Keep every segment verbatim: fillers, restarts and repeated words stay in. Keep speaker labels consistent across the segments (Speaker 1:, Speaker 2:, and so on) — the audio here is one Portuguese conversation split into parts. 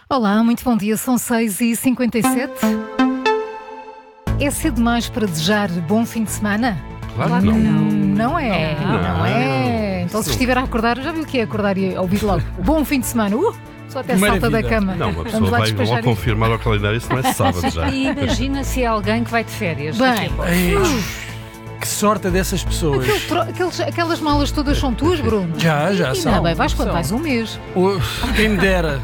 Speaker 1: Olá, muito bom dia, são seis e cinquenta e sete. É cedo demais para desejar bom fim de semana?
Speaker 2: Claro que não.
Speaker 1: Não é, não,
Speaker 2: Não.
Speaker 1: é. Então se estiver a acordar, já viu o que é acordar e ouvir logo bom fim de semana? Uh, só até salta da cama.
Speaker 2: Não, uma pessoa
Speaker 1: Vamos lá
Speaker 2: vai
Speaker 1: despachar
Speaker 2: logo
Speaker 1: isto.
Speaker 2: confirmar ao calendário, isso não é sábado já.
Speaker 3: E imagina se é alguém que vai de férias.
Speaker 1: Bem,
Speaker 4: Ei, que sorte dessas pessoas.
Speaker 1: Aquele tro- aqueles- aquelas malas todas são tuas, Bruno?
Speaker 4: Já, já
Speaker 1: E
Speaker 4: são.
Speaker 1: não, bem, vais quando
Speaker 4: São.
Speaker 1: vais um mês.
Speaker 4: Uf, quem me dera.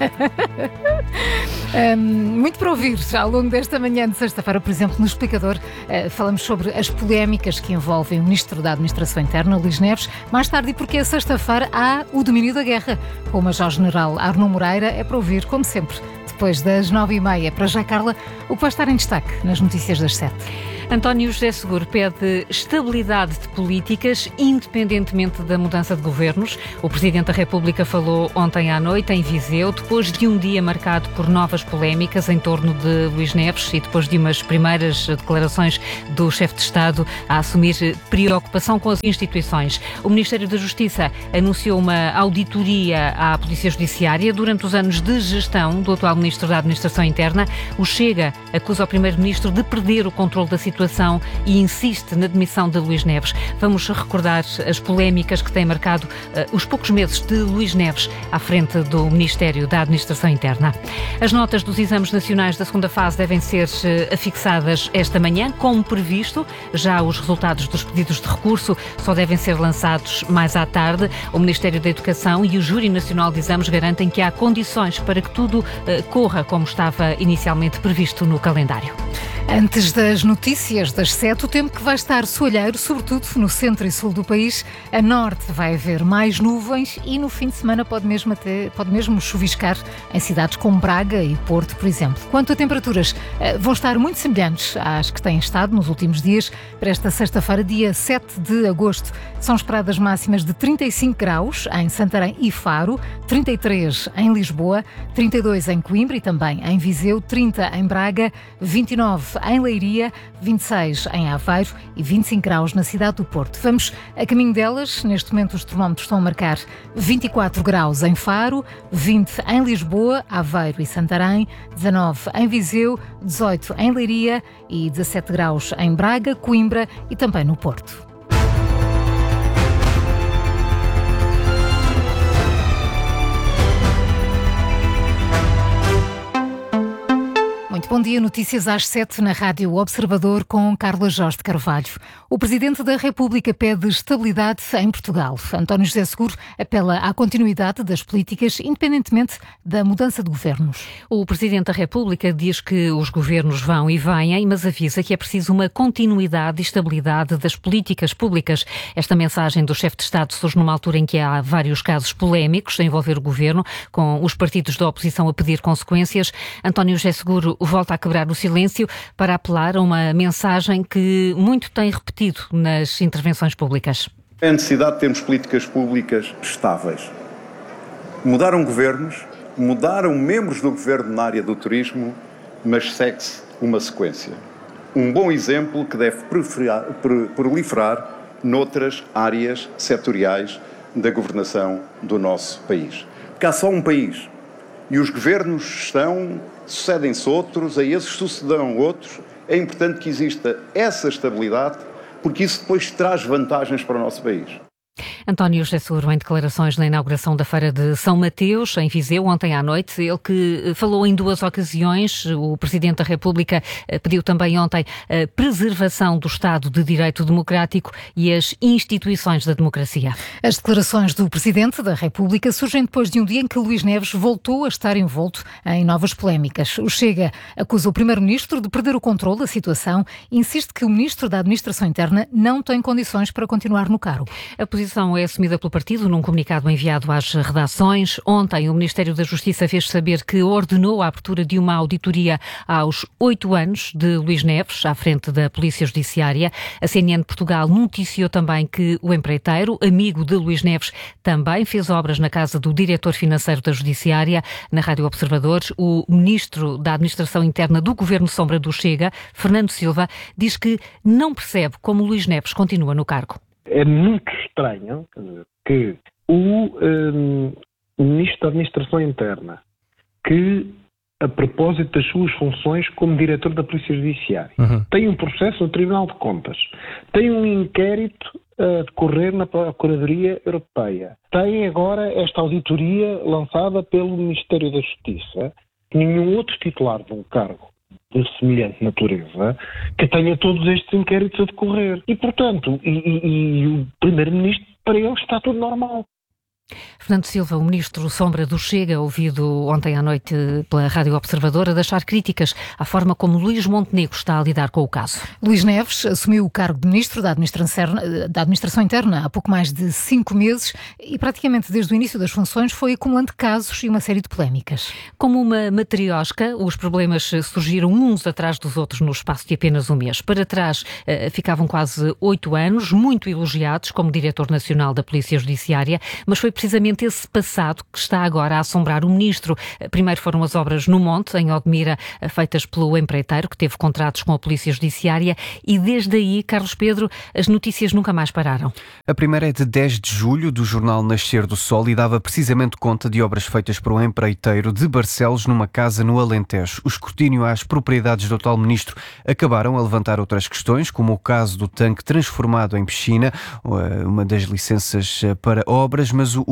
Speaker 1: Hum, muito para ouvir ao longo desta manhã de sexta-feira, por exemplo, no Explicador, uh, falamos sobre as polémicas que envolvem o Ministro da Administração Interna, Luís Neves. Mais tarde, e porque é sexta-feira, há o domínio da guerra. Com o Major-General Arnaud Moreira, é para ouvir, como sempre, depois das nove e meia. Para já, Carla, o que vai estar em destaque nas notícias das sete?
Speaker 3: António José Seguro pede estabilidade de políticas, independentemente da mudança de governos. O Presidente da República falou ontem à noite em Viseu, depois de um dia marcado por novas polémicas em torno de Luís Neves e depois de umas primeiras declarações do chefe de Estado a assumir preocupação com as instituições. O Ministério da Justiça anunciou uma auditoria à Polícia Judiciária durante os anos de gestão do atual Ministro da Administração Interna. O Chega acusa o Primeiro-Ministro de perder o controle da situação e insiste na demissão de Luís Neves. Vamos recordar as polémicas que têm marcado uh, os poucos meses de Luís Neves à frente do Ministério da Administração Interna. As notas dos exames nacionais da segunda fase devem ser uh, afixadas esta manhã, como previsto. Já os resultados dos pedidos de recurso só devem ser lançados mais à tarde. O Ministério da Educação e o Júri Nacional de Exames garantem que há condições para que tudo uh, corra como estava inicialmente previsto no calendário.
Speaker 1: Antes das notícias das sete, o tempo que vai estar soalheiro, sobretudo no centro e sul do país. A norte vai haver mais nuvens e no fim de semana pode mesmo, até, pode mesmo chuviscar em cidades como Braga e Porto, por exemplo. Quanto a temperaturas, vão estar muito semelhantes às que têm estado nos últimos dias. Para esta sexta-feira, dia sete de agosto, são esperadas máximas de trinta e cinco graus em Santarém e Faro, trinta e três em Lisboa, trinta e dois em Coimbra e também em Viseu, trinta em Braga, vinte e nove em Leiria, vinte e seis em Aveiro e vinte e cinco graus na cidade do Porto. Vamos a caminho delas. Neste momento os termómetros estão a marcar vinte e quatro graus em Faro, vinte em Lisboa, Aveiro e Santarém, dezanove em Viseu, dezoito em Leiria e dezassete graus em Braga, Coimbra e também no Porto. Muito bom dia, notícias às sete na Rádio Observador com Carla Jorge de Carvalho. O Presidente da República pede estabilidade em Portugal. António José Seguro apela à continuidade das políticas, independentemente da mudança de governos.
Speaker 3: O Presidente da República diz que os governos vão e vêm, mas avisa que é preciso uma continuidade e estabilidade das políticas públicas. Esta mensagem do chefe de Estado surge numa altura em que há vários casos polémicos a envolver o governo, com os partidos da oposição a pedir consequências. António José Seguro volta a quebrar o silêncio para apelar a uma mensagem que muito tem repetido nas intervenções públicas.
Speaker 5: É a necessidade de termos políticas públicas estáveis. Mudaram governos, mudaram membros do governo na área do turismo, mas segue-se uma sequência. Um bom exemplo que deve proliferar noutras áreas setoriais da governação do nosso país. Porque há só um país e os governos estão, sucedem-se outros, a esses sucederão outros. É importante que exista essa estabilidade, porque isso depois traz vantagens para o nosso país.
Speaker 3: António José Seguro, em declarações na inauguração da Feira de São Mateus, em Viseu, ontem à noite, ele que falou em duas ocasiões. O Presidente da República pediu também ontem a preservação do Estado de Direito Democrático e as instituições da democracia.
Speaker 1: As declarações do Presidente da República surgem depois de um dia em que Luís Neves voltou a estar envolto em novas polémicas. O Chega acusa o Primeiro-Ministro de perder o controle da situação e insiste que o Ministro da Administração Interna não tem condições para continuar no cargo.
Speaker 3: A posição é assumida pelo partido num comunicado enviado às redações. Ontem, o Ministério da Justiça fez saber que ordenou a abertura de uma auditoria aos oito anos de Luís Neves, à frente da Polícia Judiciária. A C N N de Portugal noticiou também que o empreiteiro, amigo de Luís Neves, também fez obras na casa do diretor financeiro da Judiciária. Na Rádio Observador, o Ministro da Administração Interna do Governo Sombra do Chega, Fernando Silva, diz que não percebe como Luís Neves continua no cargo.
Speaker 6: É muito estranho que o um, Ministro da Administração Interna, que, a propósito das suas funções como diretor da Polícia Judiciária, uhum. tem um processo no Tribunal de Contas, tem um inquérito a decorrer na Procuradoria Europeia, tem agora esta auditoria lançada pelo Ministério da Justiça, nenhum outro titular de um cargo de semelhante natureza que tenha todos estes inquéritos a decorrer. E, portanto, e, e, e o Primeiro-Ministro, para ele, está tudo normal.
Speaker 3: Fernando Silva, o ministro Sombra do Chega, ouvido ontem à noite pela Rádio Observador, a deixar críticas à forma como Luís Montenegro está a lidar com o caso.
Speaker 1: Luís Neves assumiu o cargo de ministro da Administração, da Administração Interna há pouco mais de cinco meses e praticamente desde o início das funções foi acumulando casos e uma série de polémicas.
Speaker 3: Como uma matriosca, os problemas surgiram uns atrás dos outros no espaço de apenas um mês. Para trás ficavam quase oito anos, muito elogiados como diretor nacional da Polícia Judiciária, mas foi precisamente esse passado que está agora a assombrar o ministro. Primeiro foram as obras no Monte, em Odmira, feitas pelo empreiteiro, que teve contratos com a Polícia Judiciária, e desde aí, Carlos Pedro, as notícias nunca mais pararam.
Speaker 7: A primeira é de dez de julho, do jornal Nascer do Sol, e dava precisamente conta de obras feitas por um empreiteiro de Barcelos numa casa no Alentejo. O escrutínio às propriedades do atual ministro acabaram a levantar outras questões, como o caso do tanque transformado em piscina, uma das licenças para obras, mas o